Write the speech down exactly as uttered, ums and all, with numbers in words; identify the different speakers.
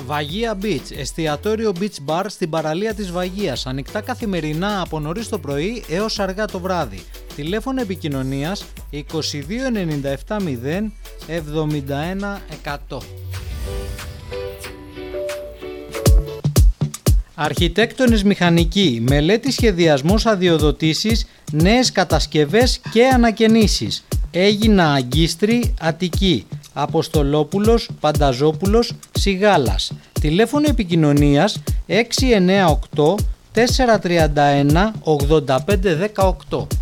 Speaker 1: Βαγία Beach, εστιατόριο beach bar στην παραλία της Βαγίας, ανοιχτά καθημερινά από νωρίς το πρωί έως αργά το βράδυ. Τηλέφωνο επικοινωνίας είκοσι δύο ενενήντα επτά μηδέν εβδομήντα ένα εκατό. Αρχιτέκτονες Μηχανικοί, μελέτη σχεδιασμός αδειοδοτήσεις, νέες κατασκευές και ανακαινήσεις. Έγινα Αγκίστρη, Αττική, Αποστολόπουλος, Πανταζόπουλος, Σιγάλας. Τηλέφωνο επικοινωνίας έξι εννιά οκτώ τέσσερα τρία ένα ογδόντα πέντε δεκαοκτώ.